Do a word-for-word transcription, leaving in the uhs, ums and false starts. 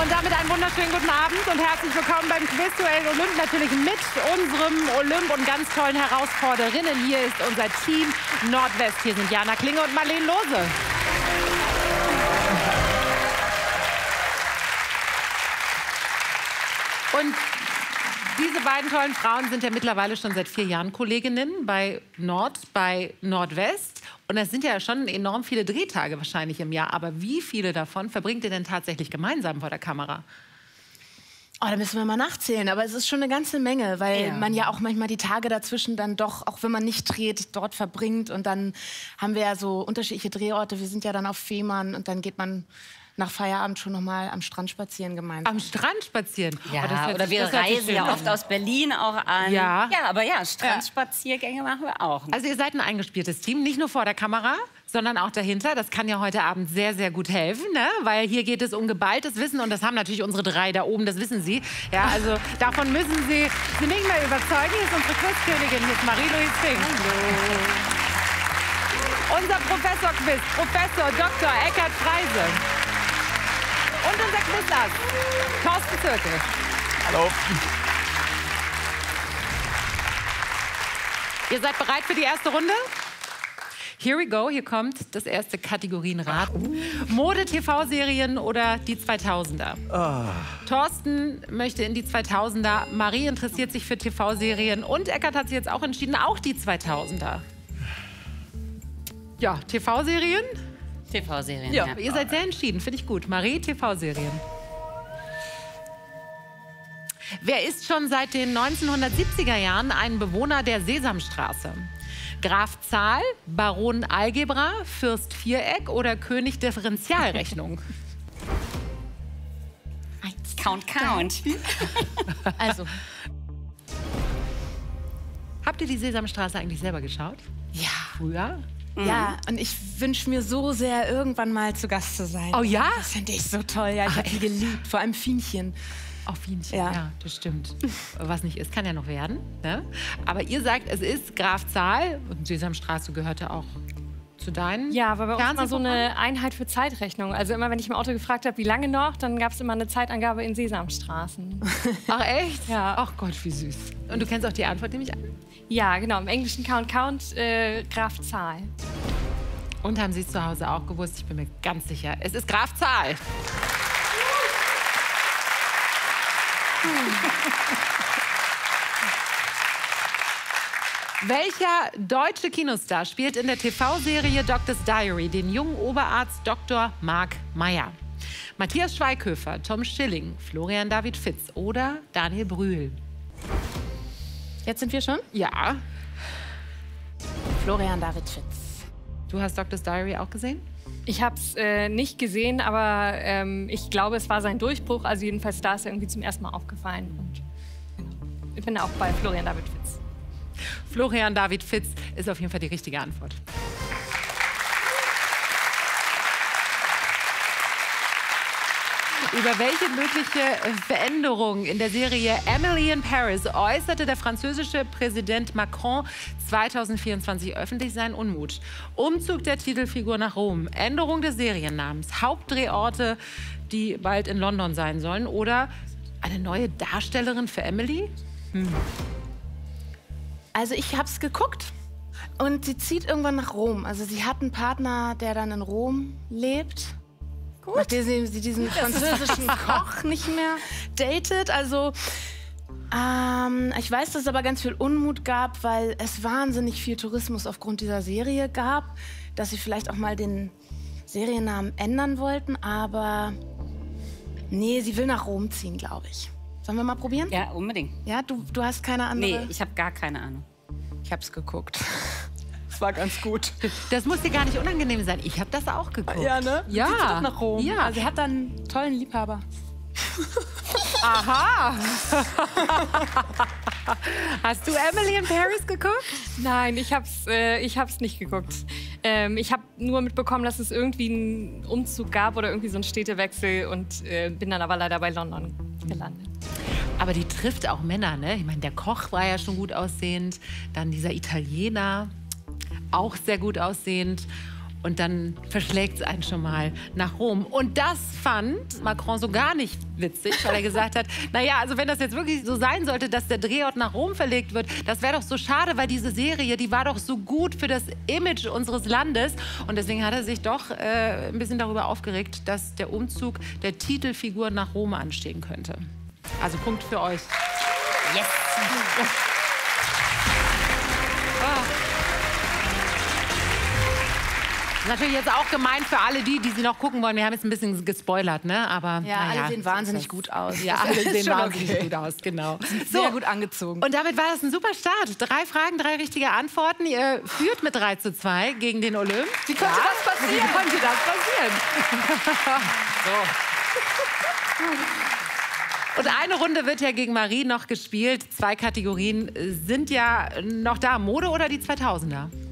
Und damit einen wunderschönen guten Abend und herzlich willkommen beim Quizduell Olymp. Natürlich mit unserem Olymp und ganz tollen Herausforderinnen. Hier ist unser Team Nordwest. Hier sind Jana Klinge und Marlene Lose. Und diese beiden tollen Frauen sind ja mittlerweile schon seit vier Jahren Kolleginnen bei Nord, bei Nordwest. Und das sind ja schon enorm viele Drehtage wahrscheinlich im Jahr. Aber wie viele davon verbringt ihr denn tatsächlich gemeinsam vor der Kamera? Oh, da müssen wir mal nachzählen. Aber es ist schon eine ganze Menge, weil ja. man ja auch manchmal die Tage dazwischen dann doch, auch wenn man nicht dreht, dort verbringt. Und dann haben wir ja so unterschiedliche Drehorte. Wir sind ja dann auf Fehmarn und dann geht man nach Feierabend schon noch mal am Strand spazieren gemeinsam. Am Strand spazieren? Ja, oh, das oder wir reisen ja oft aus Berlin auch an. Ja, ja aber ja, Strandspaziergänge machen wir auch. Also ihr seid ein eingespieltes Team, nicht nur vor der Kamera, sondern auch dahinter. Das kann ja heute Abend sehr, sehr gut helfen, ne? Weil hier geht es um geballtes Wissen und das haben natürlich unsere drei da oben, das wissen Sie. Ja, also davon müssen Sie Sie nicht mehr überzeugen. Hier ist unsere Quizkönigin, hier ist Marie-Louise Fink. Hallo. Unser Professor-Quiz, Professor Doktor Eckhard Freise. Und unser Quizass, Thorsten Zirkel. Hallo. Ihr seid bereit für die erste Runde? Here we go, hier kommt das erste Kategorienrad. Mode-T V-Serien oder die zweitausender? Oh. Thorsten möchte in die zweitausender, Marie interessiert sich für T V-Serien und Eckhard hat sich jetzt auch entschieden, auch die zweitausender. Ja, T V-Serien? T V-Serien, ja. ja. Ihr seid sehr entschieden, finde ich gut. Marie, T V-Serien. Wer ist schon seit den neunzehnhundertsiebziger Jahren ein Bewohner der Sesamstraße? Graf Zahl, Baron Algebra, Fürst Viereck oder König Differentialrechnung? Count, count. Also. Habt ihr die Sesamstraße eigentlich selber geschaut? Ja. Früher? Ja, und ich wünsche mir so sehr, irgendwann mal zu Gast zu sein. Oh ja? Das finde ich so toll. Ja, ich habe die geliebt, vor allem Fienchen. Auf Fienchen, Ja. ja, das stimmt. Was nicht ist, kann ja noch werden. Ne? Aber ihr sagt, es ist Graf Zahl und Sesamstraße gehörte auch zu deinen. Ja, aber bei uns immer so Fernsehprogrammen? eine Einheit für Zeitrechnung. Also immer, wenn ich im Auto gefragt habe, wie lange noch, dann gab es immer eine Zeitangabe in Sesamstraßen. Ach echt? Ja. Ach Gott, wie süß. Und du kennst auch die Antwort, nehme ich an? Ja, genau. Im Englischen Count, Count, äh, Graf Zahl. Und haben Sie es zu Hause auch gewusst? Ich bin mir ganz sicher. Es ist Graf Zahl. Welcher deutsche Kinostar spielt in der T V-Serie Doctor's Diary den jungen Oberarzt Doktor Mark Meyer? Matthias Schweighöfer, Tom Schilling, Florian David Fitz oder Daniel Brühl? Jetzt sind wir schon? Ja. Florian David Fitz. Du hast Doctor's Diary auch gesehen? Ich habe es äh, nicht gesehen, aber ähm, ich glaube, es war sein Durchbruch. Also jedenfalls da ist er irgendwie zum ersten Mal aufgefallen. Und genau. Ich bin auch bei Florian David Fitz. Florian David Fitz ist auf jeden Fall die richtige Antwort. Über welche mögliche Veränderung in der Serie Emily in Paris äußerte der französische Präsident Macron zweitausendvierundzwanzig öffentlich seinen Unmut? Umzug der Titelfigur nach Rom, Änderung des Seriennamens, Hauptdrehorte, die bald in London sein sollen oder eine neue Darstellerin für Emily? Hm. Also ich habe es geguckt und sie zieht irgendwann nach Rom. Also sie hat einen Partner, der dann in Rom lebt. Gut. Nachdem sie, sie diesen französischen Koch nicht mehr datet. Also ähm, ich weiß, dass es aber ganz viel Unmut gab, weil es wahnsinnig viel Tourismus aufgrund dieser Serie gab, dass sie vielleicht auch mal den Seriennamen ändern wollten. Aber nee, sie will nach Rom ziehen, glaube ich. Sollen wir mal probieren? Ja, unbedingt. Ja, du, du hast keine andere? Nee, ich habe gar keine Ahnung. Ich hab's geguckt. Das war ganz gut. Das muss dir gar nicht unangenehm sein. Ich habe das auch geguckt. Ja, ne? Ja. Zieht sie doch nach Rom. Ja. Also sie hat dann einen tollen Liebhaber. Aha. Hast du Emily in Paris geguckt? Nein, ich habe es äh, ich hab's nicht geguckt. Ähm, ich habe nur mitbekommen, dass es irgendwie einen Umzug gab oder irgendwie so einen Städtewechsel und äh, bin dann aber leider bei London gelandet. Aber die trifft auch Männer, ne? Ich meine, der Koch war ja schon gut aussehend. Dann dieser Italiener, auch sehr gut aussehend. Und dann verschlägt es einen schon mal nach Rom. Und das fand Macron so gar nicht witzig, weil er gesagt hat, naja, also wenn das jetzt wirklich so sein sollte, dass der Drehort nach Rom verlegt wird, das wäre doch so schade, weil diese Serie, die war doch so gut für das Image unseres Landes. Und deswegen hat er sich doch äh, ein bisschen darüber aufgeregt, dass der Umzug der Titelfigur nach Rom anstehen könnte. Also Punkt für euch. Yes! Natürlich jetzt auch gemeint für alle die, die sie noch gucken wollen. Wir haben jetzt ein bisschen gespoilert, ne? Aber Ja, naja, alle sehen wahnsinnig gut aus. Ja, alle sehen schon wahnsinnig okay. gut aus, genau. Sehr gut angezogen. Und damit war das ein super Start. Drei Fragen, drei richtige Antworten. Ihr führt mit drei zu zwei gegen den Olymp. Wie konnte das passieren? Wie konnte das passieren? so. Und eine Runde wird ja gegen Marie noch gespielt. Zwei Kategorien sind ja noch da. Mode oder die zweitausender?